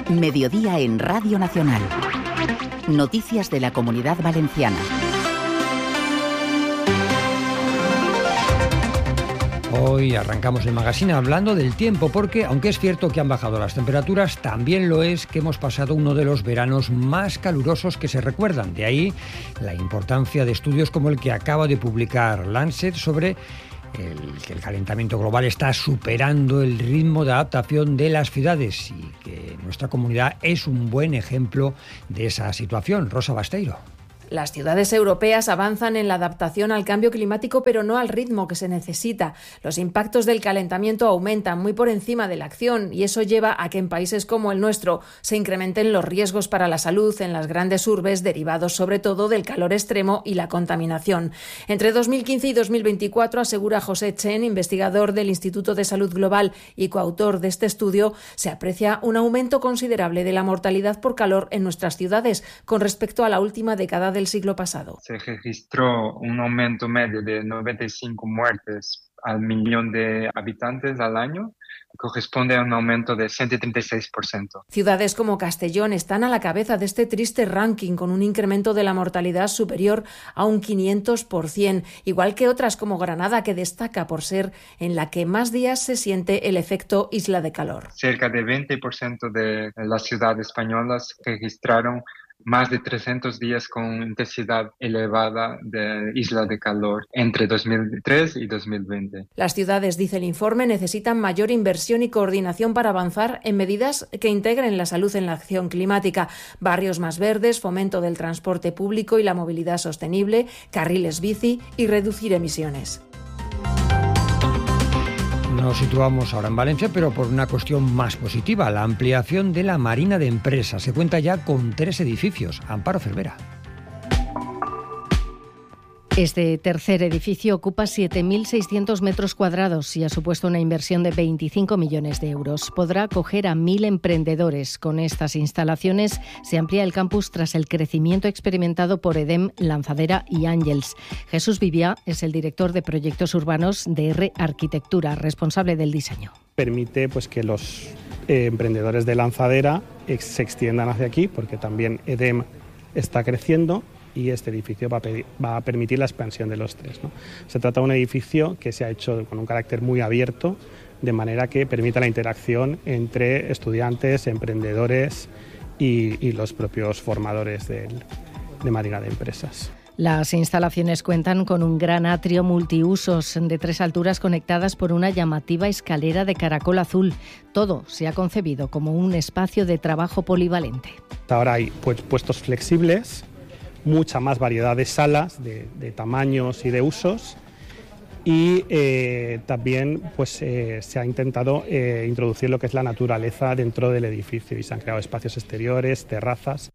Mediodía en Radio Nacional. Noticias de la Comunidad Valenciana. Hoy arrancamos el magazine hablando del tiempo porque, aunque es cierto que han bajado las temperaturas, también lo es que hemos pasado uno de los veranos más calurosos que se recuerdan. De ahí la importancia de estudios como el que acaba de publicar Lancet sobre que el calentamiento global está superando el ritmo de adaptación de las ciudades y que nuestra comunidad es un buen ejemplo de esa situación. Rosa Basteiro. Las ciudades europeas avanzan en la adaptación al cambio climático, pero no al ritmo que se necesita. Los impactos del calentamiento aumentan muy por encima de la acción y eso lleva a que en países como el nuestro se incrementen los riesgos para la salud en las grandes urbes, derivados sobre todo del calor extremo y la contaminación. Entre 2015 y 2024, asegura José Chen, investigador del Instituto de Salud Global y coautor de este estudio, se aprecia un aumento considerable de la mortalidad por calor en nuestras ciudades con respecto a la última década del siglo pasado. Se registró un aumento medio de 95 muertes al millón de habitantes al año, que corresponde a un aumento de 136%. Ciudades como Castellón están a la cabeza de este triste ranking, con un incremento de la mortalidad superior a un 500%, igual que otras como Granada, que destaca por ser en la que más días se siente el efecto isla de calor. Cerca de 20% de las ciudades españolas registraron más de 300 días con intensidad elevada de isla de calor entre 2003 y 2020. Las ciudades, dice el informe, necesitan mayor inversión y coordinación para avanzar en medidas que integren la salud en la acción climática. Barrios más verdes, fomento del transporte público y la movilidad sostenible, carriles bici y reducir emisiones. Nos situamos ahora en Valencia, pero por una cuestión más positiva, la ampliación de la Marina de Empresas. Se cuenta ya con 3 edificios. Amparo Cervera. Este tercer edificio ocupa 7.600 metros cuadrados y ha supuesto una inversión de 25 millones de euros. Podrá acoger a 1.000 emprendedores. Con estas instalaciones se amplía el campus tras el crecimiento experimentado por EDEM, Lanzadera y Ángels. Jesús Vivia es el director de proyectos urbanos de R Arquitectura, responsable del diseño. Permite que los emprendedores de Lanzadera se extiendan hacia aquí, porque también EDEM está creciendo y este edificio va a permitir la expansión de los 3, ¿no? Se trata de un edificio que se ha hecho con un carácter muy abierto, de manera que permita la interacción entre estudiantes, emprendedores y los propios formadores de Marina de Empresas. Las instalaciones cuentan con un gran atrio multiusos de 3 alturas conectadas por una llamativa escalera de caracol azul. Todo se ha concebido como un espacio de trabajo polivalente. Ahora hay puestos flexibles, mucha más variedad de salas, de tamaños y de usos, y también se ha intentado introducir lo que es la naturaleza dentro del edificio y se han creado espacios exteriores, terrazas.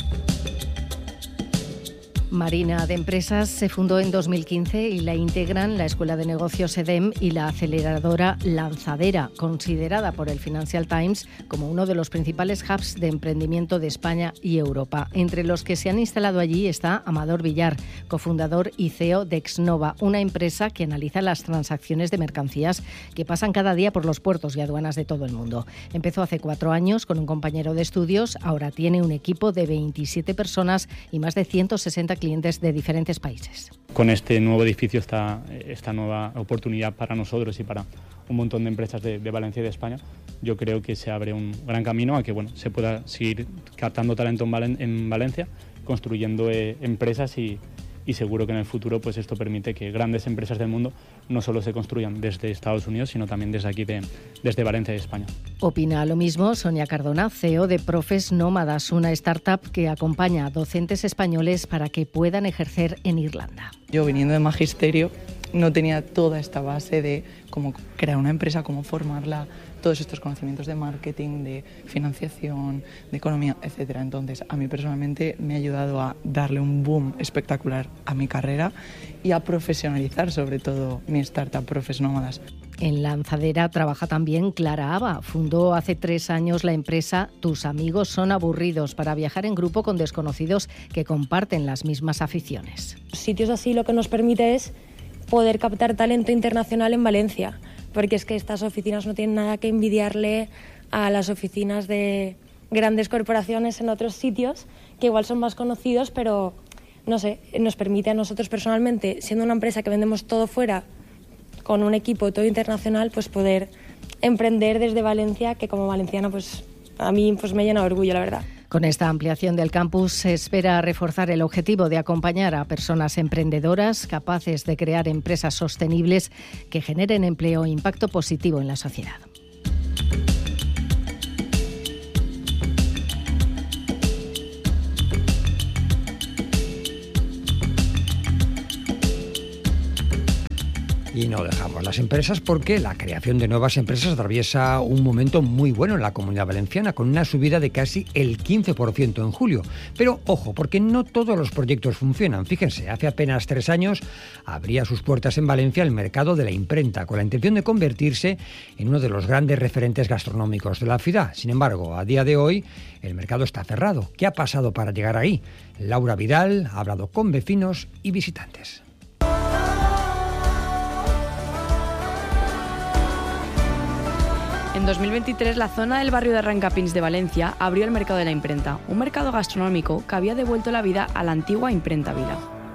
Marina de Empresas se fundó en 2015 y la integran la Escuela de Negocios EDEM y la aceleradora Lanzadera, considerada por el Financial Times como uno de los principales hubs de emprendimiento de España y Europa. Entre los que se han instalado allí está Amador Villar, cofundador y CEO de Exnova, una empresa que analiza las transacciones de mercancías que pasan cada día por los puertos y aduanas de todo el mundo. Empezó hace 4 años con un compañero de estudios, ahora tiene un equipo de 27 personas y más de 160 clientes de diferentes países. Con este nuevo edificio, esta nueva oportunidad para nosotros y para un montón de empresas de Valencia y de España, yo creo que se abre un gran camino a que se pueda seguir captando talento en Valencia, construyendo empresas y seguro que en el futuro esto permite que grandes empresas del mundo no solo se construyan desde Estados Unidos, sino también desde aquí, desde Valencia y España. Opina lo mismo Sonia Cardona, CEO de Profes Nómadas, una startup que acompaña a docentes españoles para que puedan ejercer en Irlanda. Yo, viniendo de magisterio, no tenía toda esta base de cómo crear una empresa, cómo formarla, todos estos conocimientos de marketing, de financiación, de economía, etcétera. Entonces, a mí personalmente me ha ayudado a darle un boom espectacular a mi carrera y a profesionalizar sobre todo mi startup Profes Nómadas. En Lanzadera trabaja también Clara Aba. Fundó hace 3 años la empresa Tus amigos son aburridos, para viajar en grupo con desconocidos que comparten las mismas aficiones. Sitios así lo que nos permite es poder captar talento internacional en Valencia, porque es que estas oficinas no tienen nada que envidiarle a las oficinas de grandes corporaciones en otros sitios que igual son más conocidos, pero no sé, nos permite a nosotros personalmente, siendo una empresa que vendemos todo fuera, con un equipo todo internacional, pues poder emprender desde Valencia, que como valenciana pues a mí pues me llena de orgullo, la verdad. Con esta ampliación del campus se espera reforzar el objetivo de acompañar a personas emprendedoras capaces de crear empresas sostenibles que generen empleo e impacto positivo en la sociedad. Y no dejamos las empresas porque la creación de nuevas empresas atraviesa un momento muy bueno en la Comunidad Valenciana, con una subida de casi el 15% en julio. Pero ojo, porque no todos los proyectos funcionan. Fíjense, hace apenas 3 años abría sus puertas en Valencia el mercado de la imprenta, con la intención de convertirse en uno de los grandes referentes gastronómicos de la ciudad. Sin embargo, a día de hoy el mercado está cerrado. ¿Qué ha pasado para llegar ahí? Laura Vidal ha hablado con vecinos y visitantes. En 2023, la zona del barrio de Arrancapins de Valencia abrió el mercado de la imprenta, un mercado gastronómico que había devuelto la vida a la antigua imprenta vila.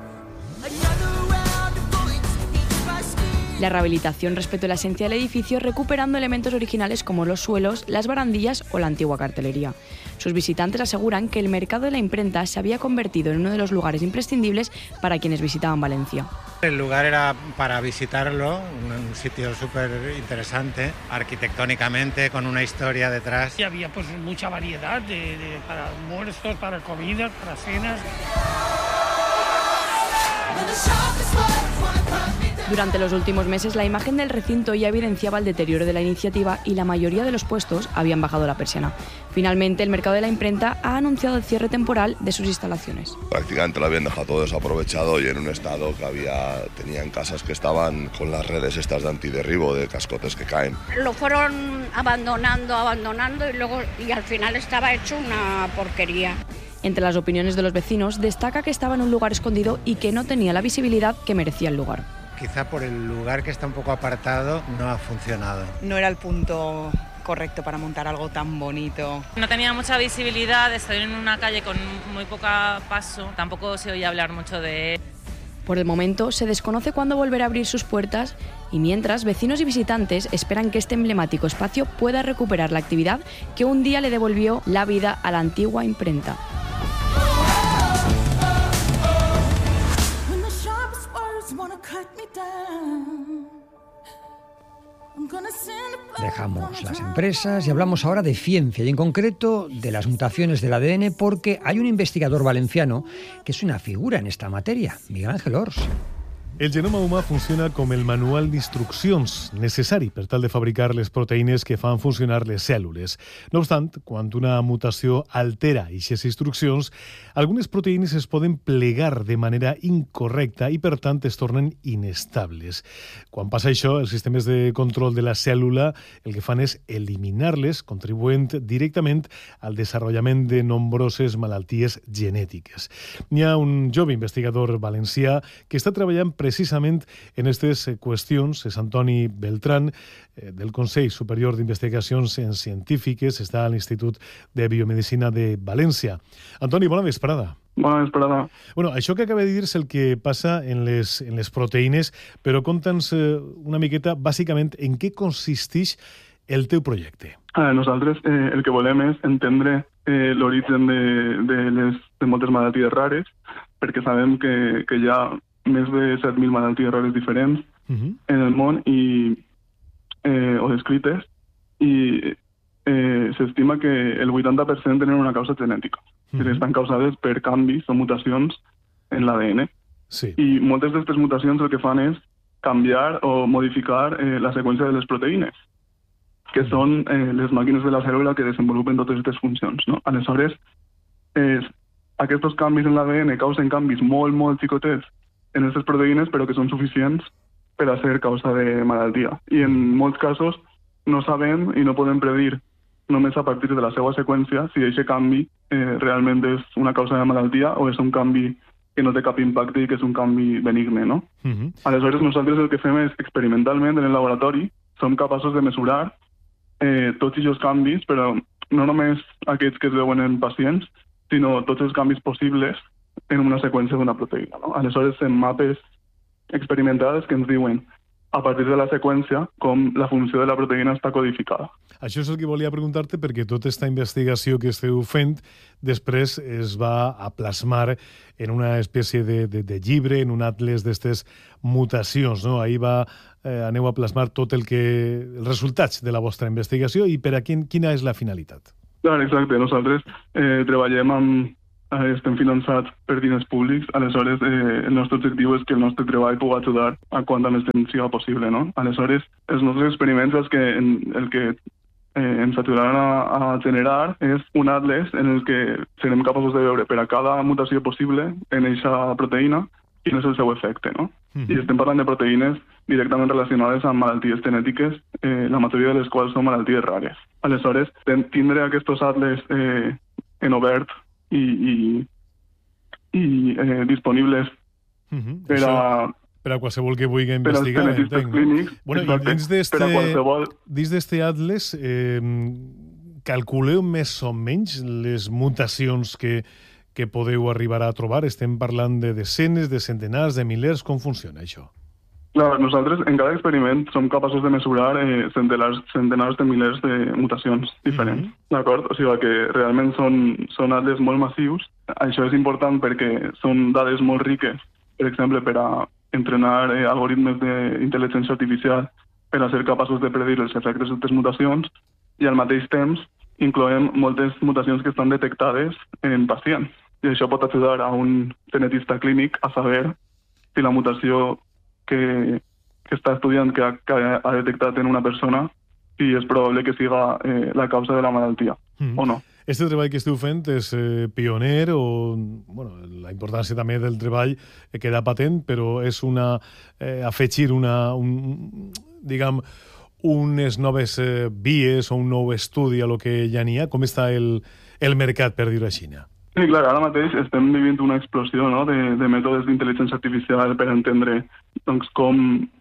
La rehabilitación respetó la esencia del edificio, recuperando elementos originales como los suelos, las barandillas o la antigua cartelería. Sus visitantes aseguran que el mercado de la imprenta se había convertido en uno de los lugares imprescindibles para quienes visitaban Valencia. El lugar era para visitarlo, un sitio súper interesante, arquitectónicamente, con una historia detrás. Y había pues mucha variedad para almuerzos, para comidas, para cenas. Durante los últimos meses, la imagen del recinto ya evidenciaba el deterioro de la iniciativa y la mayoría de los puestos habían bajado la persiana. Finalmente, el mercado de la imprenta ha anunciado el cierre temporal de sus instalaciones. Prácticamente lo habían dejado todo desaprovechado y en un estado que tenían casas que estaban con las redes estas de antiderribo, de cascotes que caen. Lo fueron abandonando y al final estaba hecho una porquería. Entre las opiniones de los vecinos, destaca que estaba en un lugar escondido y que no tenía la visibilidad que merecía el lugar. Quizá por el lugar que está un poco apartado no ha funcionado. No era el punto correcto para montar algo tan bonito. No tenía mucha visibilidad, estoy en una calle con muy poco paso, tampoco se oye hablar mucho de él. Por el momento se desconoce cuándo volverá a abrir sus puertas y mientras vecinos y visitantes esperan que este emblemático espacio pueda recuperar la actividad que un día le devolvió la vida a la antigua imprenta. Dejamos las empresas y hablamos ahora de ciencia y en concreto de las mutaciones del ADN porque hay un investigador valenciano que es una figura en esta materia, Miguel Ángel Ors. El genoma humà funciona com el manual d'instruccions necessari per tal de fabricar les proteïnes que fan funcionar les cèl·lules. No obstant, quan una mutació altera aquestes instruccions, algunes proteïnes es poden plegar de manera incorrecta i, per tant, es tornen inestables. Quan passa això, els sistemes de control de la cèl·lula el que fan és eliminar-les, contribuint directament al desenvolupament de nombroses malalties genètiques. N'hi ha un jove investigador valencià que està treballant precisament en aquestes qüestions. És Antoni Beltrán, del Consell Superior d'Investigacions Científiques, està a l'Institut de Biomedicina de València. Antoni, bona vesprada. Bona vesprada. Bueno, això que acaba de dir és el que passa en les proteïnes, però conta'ns una miqueta, bàsicament, en què consisteix el teu projecte. Nosaltres el que volem és entendre l'origen de moltes malalties rares, perquè sabem que hi ha més de 7.000 malalties rares diferents en el món o descrites, i s'estima que el 80% tenen una causa genètica. Estan causades per canvis o mutacions en l'ADN. Sí. I moltes d'aquestes mutacions el que fan és canviar o modificar la seqüència de les proteïnes, que són les màquines de la cèl·lula que desenvolupen totes aquestes funcions, no? Aleshores, aquests canvis en l'ADN causen canvis molt xicotets en aquestes proteïnes, però que són suficients per a ser causa de malaltia. I en molts casos no sabem i no podem predir només a partir de la seva seqüència si aquest canvi realment és una causa de malaltia o és un canvi que no té cap impacte i que és un canvi benigne, no? Aleshores, nosaltres el que fem és, experimentalment, en el laboratori, som capaços de mesurar tots aquests canvis, però no només aquests que es veuen en pacients, sinó tots els canvis possibles en una seqüència d'una proteïna. No? Aleshores, en mapes experimentades que ens diuen a partir de la seqüència com la funció de la proteïna està codificada. Això és el que volia preguntar-te, perquè tota aquesta investigació que esteu fent després es va a plasmar en una espècie de llibre, en un atles d'estes mutacions, no? Ahí aneu a plasmar tot els resultats de la vostra investigació i per a quina és la finalitat? Clar, exacte. Nosaltres estem finançats per diners públics, aleshores el nostre objectiu és que el nostre treball pugui ajudar a quanta més temps siga possible, no? Aleshores, els nostres experiments el que ens ajudaran a generar és un atles en el que serem capaços de veure per a cada mutació possible en aquesta proteïna quin és el seu efecte, no? I estem parlant de proteïnes directament relacionades amb malalties genètiques, la majoria de les quals són malalties rares. Aleshores, tindre aquests atles en obert i disponibles per a qualsevol que vulgui investigar. Per als genetistes clínics. Bueno, dins d'este atles, calculeu més o menys les mutacions que podeu arribar a trobar? Estem parlant de desenes, de centenars, de milers? Com funciona això? Clar, nosaltres en cada experiment som capaços de mesurar centenars de milers de mutacions diferents, d'acord? O sigui que realment són atles molt massius. Això és important perquè són dades molt riques, per exemple, per a entrenar algoritmes d'intel·ligència artificial per a ser capaços de predir els efectes d'aquestes mutacions, i al mateix temps incloem moltes mutacions que estan detectades en pacients. I això pot ajudar a un genetista clínic a saber si la mutació que està estudiant que ha detectat en una persona si és probable que siga la causa de la malaltia o no. Este treball que esteu fent és pioner o la importància també del treball queda patent, però és afegir unes noves vies o un nou estudi a lo que ja n'hi ha. Com està el mercat, per dir-ho així? Sí, clar, ara mateix estem vivint una explosió, no?, de mètodes d'intel·ligència artificial per entendre com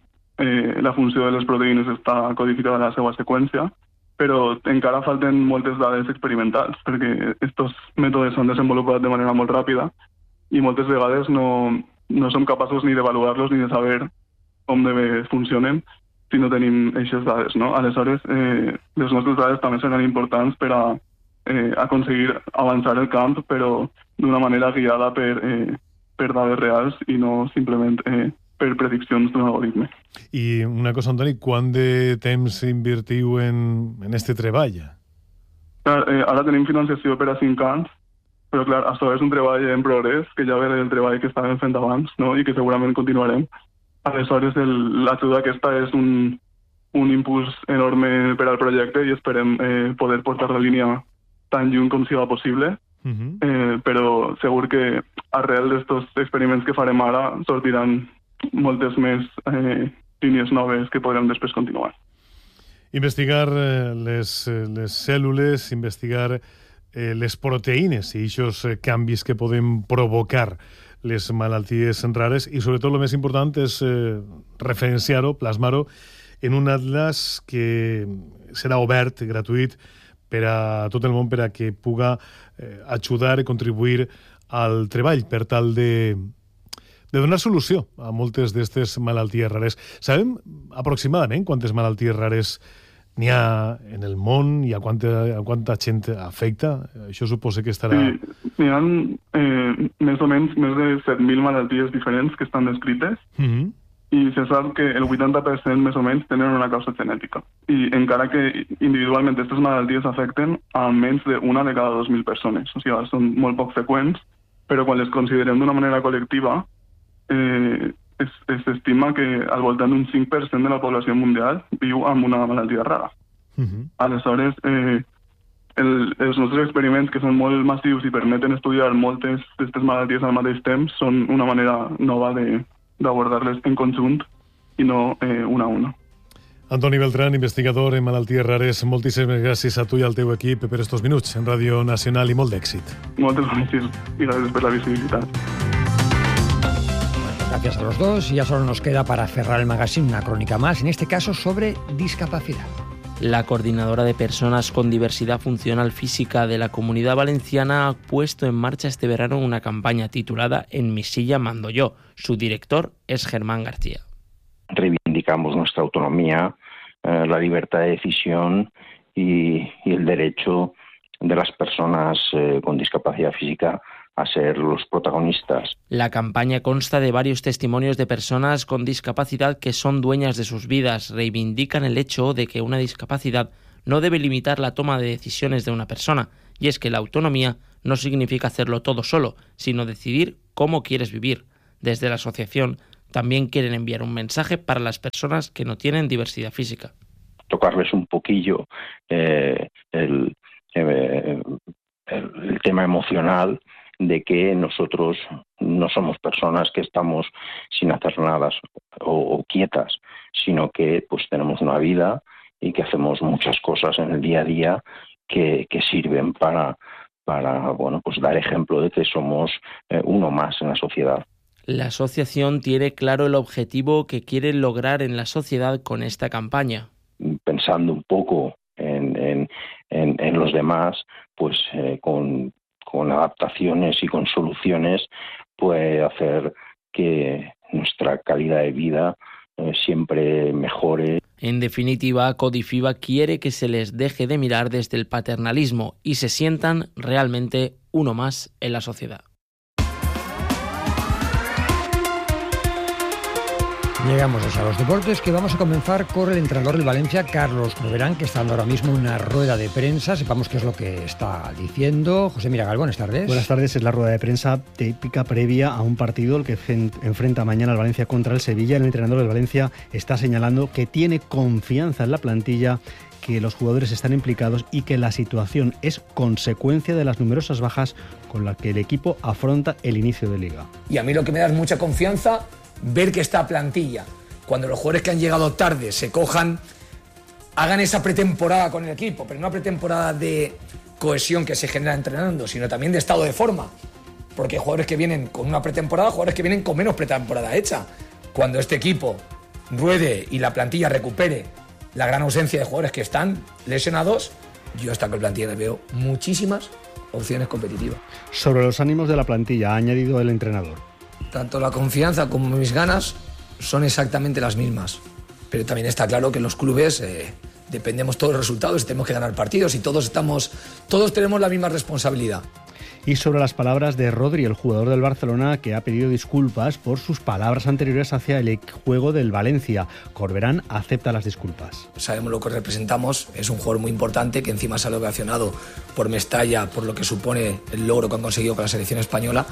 la funció de les proteïnes està codificada en la seva seqüència, però encara falten moltes dades experimentals, perquè aquests mètodes s'han desenvolupat de manera molt ràpida i moltes vegades no som capaços ni d'avaluar-los ni de saber com de bé funcionen si no tenim aquestes dades, no? Aleshores, les nostres dades també seran importants per a aconseguir avançar el camp, però d'una manera guiada per dades reals i no simplement per prediccions d'un algoritme. I una cosa, Antoni, quant de temps invertiu en este treball? Clar, ara tenim financiació per a 5 anys, però clar, això és un treball en progrés, que ja ve del treball que estàvem fent abans, no?, i que segurament continuarem. Aleshores, l'ajuda aquesta és un impuls enorme per al projecte i esperem poder portar la línia tan lluny com siga possible, però segur que arrel d'aquests experiments que farem ara sortiran moltes més línies noves que podrem després continuar. Investigar les cèl·lules, investigar les proteïnes i aquests canvis que poden provocar les malalties rares i sobretot el més important és referenciar-ho, plasmar-ho en un atlas que serà obert, gratuït, per a tot el món, per a que puga ajudar i contribuir al treball per tal de donar solució a moltes d'aquestes malalties rares. Sabem aproximadament quantes malalties rares n'hi ha en el món i a quanta gent afecta? Això suposa que estarà... Sí, n'hi ha més o menys més de 7.000 malalties diferents que estan descrites. I se sap que el 80% més o menys tenen una causa genètica. I encara que individualment aquestes malalties afecten a menys d'una de cada 2.000 persones. O sigui, són molt poc freqüents, però quan les considerem d'una manera col·lectiva, s'estima que al voltant d'un 5% de la població mundial viu amb una malaltia rara. Aleshores, els nostres experiments, que són molt massius i permeten estudiar moltes d'aquestes malalties al mateix temps, són una manera nova d'abordar-les en conjunt i no una a una. Antoni Beltrán, investigador en malalties rares, moltíssimes gràcies a tu i al teu equip per estos minuts en Ràdio Nacional i molt d'èxit. Moltes gràcies i gràcies per la visibilitat. Gracias a los dos y ya solo nos queda para cerrar el magazine una crónica más, en este caso sobre discapacidad. La coordinadora de personas con diversidad funcional física de la Comunidad Valenciana ha puesto en marcha este verano una campaña titulada En mi silla mando yo. Su director es Germán García. Reivindicamos nuestra autonomía, la libertad de decisión y el derecho de las personas con discapacidad física a ser los protagonistas. La campaña consta de varios testimonios de personas con discapacidad que son dueñas de sus vidas. Reivindican el hecho de que una discapacidad no debe limitar la toma de decisiones de una persona, y es que la autonomía no significa hacerlo todo solo, sino decidir cómo quieres vivir. Desde la asociación también quieren enviar un mensaje para las personas que no tienen diversidad física. Tocarles un poquillo el tema emocional de que nosotros no somos personas que estamos sin hacer nada o quietas, sino que pues tenemos una vida y que hacemos muchas cosas en el día a día que sirven para bueno, pues dar ejemplo de que somos uno más en la sociedad. La asociación tiene claro el objetivo que quiere lograr en la sociedad con esta campaña. Pensando un poco en los demás, pues con adaptaciones y con soluciones puede hacer que nuestra calidad de vida siempre mejore. En definitiva, Codifiba quiere que se les deje de mirar desde el paternalismo y se sientan realmente uno más en la sociedad. Llegamos a los deportes, que vamos a comenzar con el entrenador del Valencia, Carlos Corberán, que está dando ahora mismo una rueda de prensa. Sepamos qué es lo que está diciendo. José Miragal, buenas tardes. Buenas tardes, es la rueda de prensa típica previa a un partido el que enfrenta mañana al Valencia contra el Sevilla. El entrenador del Valencia está señalando que tiene confianza en la plantilla, que los jugadores están implicados y que la situación es consecuencia de las numerosas bajas con las que el equipo afronta el inicio de Liga. Y a mí lo que me da es mucha confianza ver que esta plantilla, cuando los jugadores que han llegado tarde se cojan, hagan esa pretemporada con el equipo, pero no una pretemporada de cohesión que se genera entrenando, sino también de estado de forma, porque hay jugadores que vienen con una pretemporada, jugadores que vienen con menos pretemporada hecha. Cuando este equipo ruede y la plantilla recupere la gran ausencia de jugadores que están lesionados, yo hasta que la plantilla le veo muchísimas opciones competitivas. Sobre los ánimos de la plantilla, ha añadido el entrenador. Tanto la confianza como mis ganas son exactamente las mismas. Pero también está claro que en los clubes dependemos todos de los resultados y tenemos que ganar partidos y todos tenemos la misma responsabilidad. Y sobre las palabras de Rodri, el jugador del Barcelona, que ha pedido disculpas por sus palabras anteriores hacia el juego del Valencia. Corberán acepta las disculpas. Sabemos lo que representamos, es un jugador muy importante que encima se ha ovacionado por Mestalla, por lo que supone el logro que han conseguido con la selección española,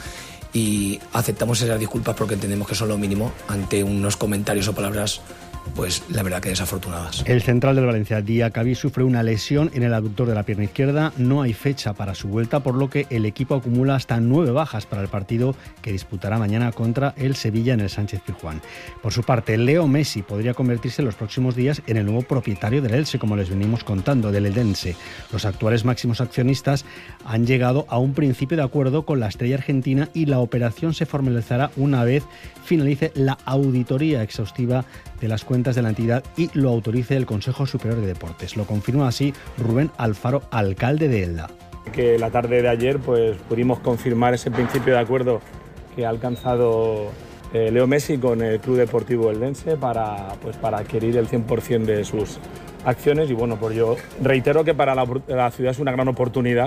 y aceptamos esas disculpas porque entendemos que son lo mínimo ante unos comentarios o palabras, pues la verdad que desafortunadas. El central del Valencia, Diacabí, sufre una lesión en el aductor de la pierna izquierda. No hay fecha para su vuelta, por lo que el equipo acumula hasta 9 bajas para el partido que disputará mañana contra el Sevilla en el Sánchez-Pizjuán. Por su parte, Leo Messi podría convertirse en los próximos días en el nuevo propietario del Elche, como les venimos contando, del Eldense. Los actuales máximos accionistas han llegado a un principio de acuerdo con la estrella argentina y la operación se formalizará una vez finalice la auditoría exhaustiva de las cuentas de la entidad y lo autorice el Consejo Superior de Deportes. Lo confirma así Rubén Alfaro, alcalde de Elda. Que la tarde de ayer pues pudimos confirmar ese principio de acuerdo que ha alcanzado Leo Messi con el Club Deportivo Eldense para adquirir el 100% de sus acciones. Y bueno, pues yo reitero que para la ciudad es una gran oportunidad,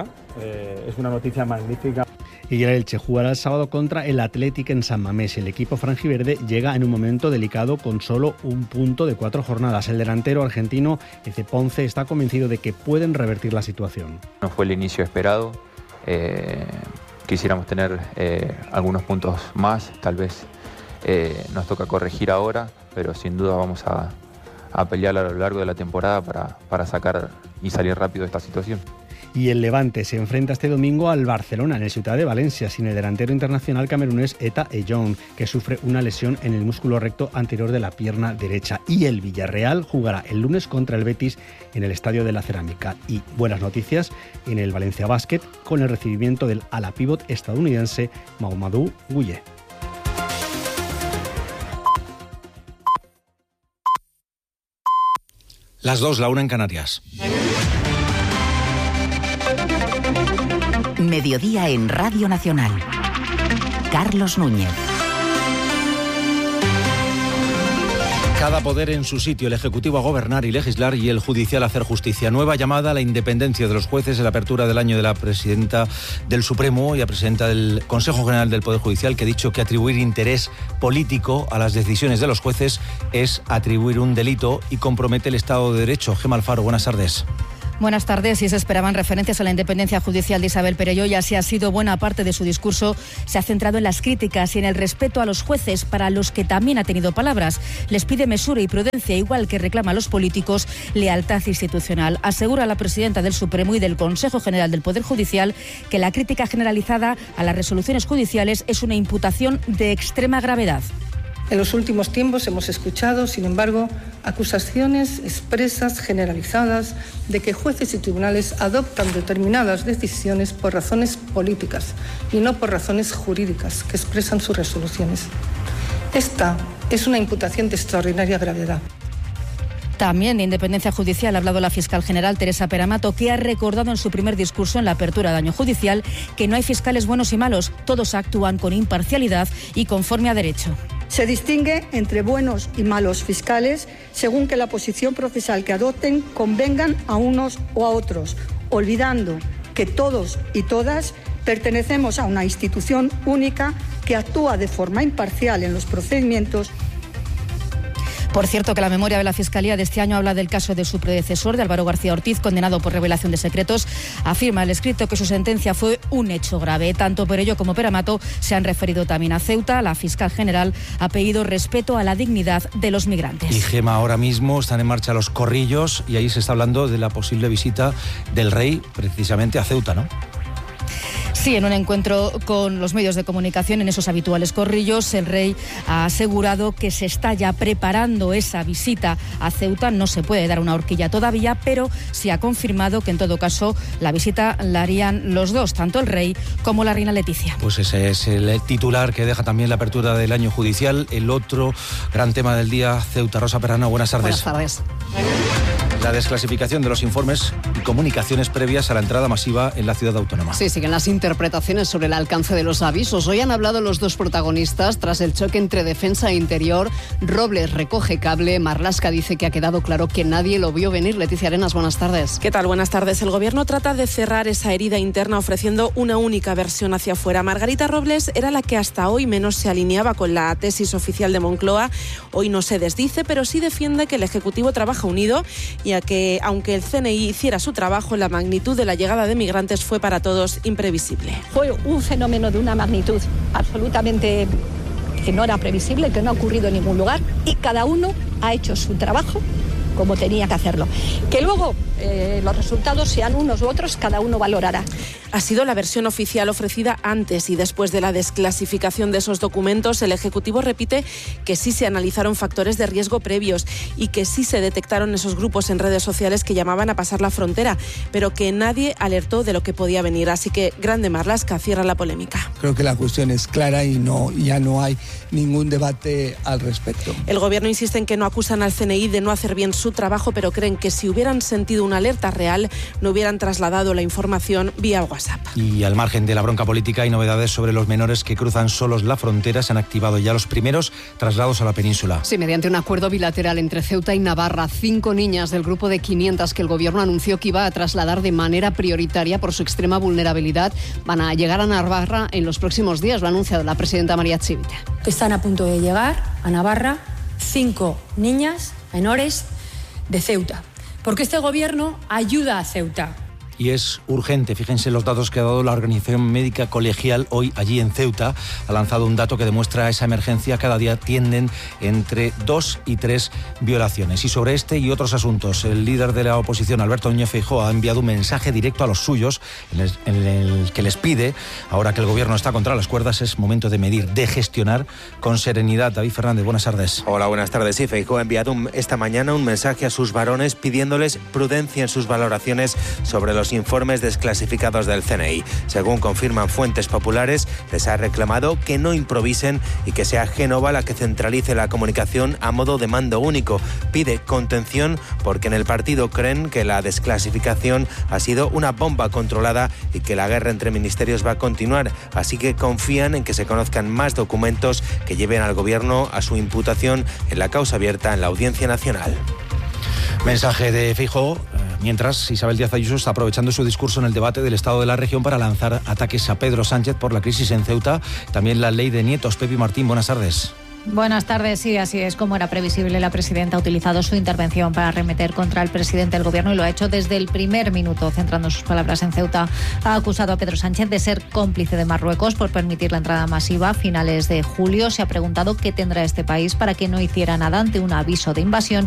es una noticia magnífica. Y el Elche jugará el sábado contra el Athletic en San Mamés. El equipo franjiverde llega en un momento delicado con solo un punto de 4 jornadas. El delantero argentino Eze Ponce está convencido de que pueden revertir la situación. No fue el inicio esperado. Quisiéramos tener algunos puntos más. Tal vez nos toca corregir ahora, pero sin duda vamos a pelear a lo largo de la temporada para sacar y salir rápido de esta situación. Y el Levante se enfrenta este domingo al Barcelona en el Ciutat de Valencia, sin el delantero internacional camerunés Eta Ejong, que sufre una lesión en el músculo recto anterior de la pierna derecha. Y el Villarreal jugará el lunes contra el Betis en el Estadio de la Cerámica. Y buenas noticias en el Valencia Basket con el recibimiento del ala pívot estadounidense Mamadou Gueye. Las 2, la 1 en Canarias. Mediodía en Radio Nacional. Carlos Núñez. Cada poder en su sitio, el Ejecutivo a gobernar y legislar y el Judicial a hacer justicia. Nueva llamada a la independencia de los jueces en la apertura del año de la presidenta del Supremo y la presidenta del Consejo General del Poder Judicial, que ha dicho que atribuir interés político a las decisiones de los jueces es atribuir un delito y compromete el Estado de Derecho. Gemma Alfaro, buenas tardes. Buenas tardes. Y se esperaban referencias a la independencia judicial de Isabel Perelló, y así ha sido. Buena parte de su discurso se ha centrado en las críticas y en el respeto a los jueces, para los que también ha tenido palabras. Les pide mesura y prudencia, igual que reclama a los políticos lealtad institucional. Asegura la presidenta del Supremo y del Consejo General del Poder Judicial que la crítica generalizada a las resoluciones judiciales es una imputación de extrema gravedad. En los últimos tiempos hemos escuchado, sin embargo, acusaciones expresas, generalizadas, de que jueces y tribunales adoptan determinadas decisiones por razones políticas y no por razones jurídicas que expresan sus resoluciones. Esta es una imputación de extraordinaria gravedad. También de independencia judicial ha hablado la fiscal general Teresa Peramato, que ha recordado en su primer discurso en la apertura de año judicial que no hay fiscales buenos y malos, todos actúan con imparcialidad y conforme a derecho. Se distingue entre buenos y malos fiscales según que la posición procesal que adopten convengan a unos o a otros, olvidando que todos y todas pertenecemos a una institución única que actúa de forma imparcial en los procedimientos. Por cierto, que la memoria de la Fiscalía de este año habla del caso de su predecesor, de Álvaro García Ortiz, condenado por revelación de secretos. Afirma el escrito que su sentencia fue un hecho grave. Tanto Perelló como Peramato se han referido también a Ceuta. La fiscal general ha pedido respeto a la dignidad de los migrantes. Y Gema, ahora mismo están en marcha los corrillos y ahí se está hablando de la posible visita del rey precisamente a Ceuta, ¿no? Sí, en un encuentro con los medios de comunicación en esos habituales corrillos, el rey ha asegurado que se está ya preparando esa visita a Ceuta. No se puede dar una horquilla todavía, pero sí ha confirmado que en todo caso la visita la harían los dos, tanto el rey como la reina Leticia. Pues ese es el titular que deja también la apertura del año judicial. El otro gran tema del día, Ceuta. Rosa Perrano, buenas tardes. Buenas tardes. La desclasificación de los informes y comunicaciones previas a la entrada masiva en la ciudad autónoma. Sí, siguen las interpretaciones sobre el alcance de los avisos. Hoy han hablado los dos protagonistas tras el choque entre defensa e interior. Robles recoge cable, Marlaska dice que ha quedado claro que nadie lo vio venir. Leticia Arenas, buenas tardes. ¿Qué tal? Buenas tardes. El Gobierno trata de cerrar esa herida interna ofreciendo una única versión hacia afuera. Margarita Robles era la que hasta hoy menos se alineaba con la tesis oficial de Moncloa. Hoy no se desdice, pero sí defiende que el Ejecutivo trabaja unido, ya que aunque el CNI hiciera su trabajo, la magnitud de la llegada de migrantes fue para todos imprevisible. Fue un fenómeno de una magnitud absolutamente que no era previsible, que no ha ocurrido en ningún lugar, y cada uno ha hecho su trabajo como tenía que hacerlo. Que luego los resultados sean unos u otros, cada uno valorará. Ha sido la versión oficial ofrecida antes y después de la desclasificación de esos documentos. El Ejecutivo repite que sí se analizaron factores de riesgo previos y que sí se detectaron esos grupos en redes sociales que llamaban a pasar la frontera, pero que nadie alertó de lo que podía venir. Así que Grande Marlaska cierra la polémica. Creo que la cuestión es clara y ya no hay ningún debate al respecto. El Gobierno insiste en que no acusan al CNI de no hacer bien su trabajo, pero creen que si hubieran sentido una alerta real, no hubieran trasladado la información vía WhatsApp. Y al margen de la bronca política, hay novedades sobre los menores que cruzan solos la frontera. Se han activado ya los primeros traslados a la península. Sí, mediante un acuerdo bilateral entre Ceuta y Navarra, 5 niñas del grupo de 500 que el Gobierno anunció que iba a trasladar de manera prioritaria por su extrema vulnerabilidad van a llegar a Navarra en los próximos días. Lo ha anunciado la presidenta María Chivite. Están a punto de llegar a Navarra 5 niñas menores de Ceuta, porque este Gobierno ayuda a Ceuta. Y es urgente. Fíjense los datos que ha dado la Organización Médica Colegial hoy allí en Ceuta. Ha lanzado un dato que demuestra esa emergencia. Cada día tienden entre 2 y 3 violaciones. Y sobre este y otros asuntos, el líder de la oposición, Alberto Núñez Feijóo, ha enviado un mensaje directo a los suyos en el que les pide, ahora que el Gobierno está contra las cuerdas, es momento de medir, de gestionar con serenidad. David Fernández, buenas tardes. Hola, buenas tardes. Sí, Feijóo ha enviado esta mañana un mensaje a sus varones pidiéndoles prudencia en sus valoraciones sobre los los informes desclasificados del CNI. Según confirman fuentes populares, les ha reclamado que no improvisen y que sea Génova la que centralice la comunicación a modo de mando único. Pide contención porque en el partido creen que la desclasificación ha sido una bomba controlada y que la guerra entre ministerios va a continuar, así que confían en que se conozcan más documentos que lleven al gobierno a su imputación en la causa abierta en la Audiencia Nacional. Mensaje de Feijóo, mientras Isabel Díaz Ayuso está aprovechando su discurso en el debate del estado de la región para lanzar ataques a Pedro Sánchez por la crisis en Ceuta, también la ley de nietos. Pepi Martín, buenas tardes. Buenas tardes, sí, así es. Como era previsible, la presidenta ha utilizado su intervención para arremeter contra el presidente del gobierno y lo ha hecho desde el primer minuto, centrando sus palabras en Ceuta. Ha acusado a Pedro Sánchez de ser cómplice de Marruecos por permitir la entrada masiva a finales de julio. Se ha preguntado qué tendrá este país para que no hiciera nada ante un aviso de invasión